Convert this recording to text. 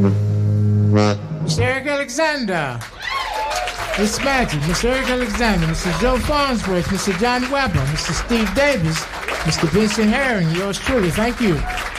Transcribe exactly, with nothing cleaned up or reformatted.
Mister Eric Alexander. Miss Magic, Mister Eric Alexander, Mister Joe Farnsworth, Mister John Weber, Mister Steve Davis, Mister Vincent Herring, yours truly. Thank you.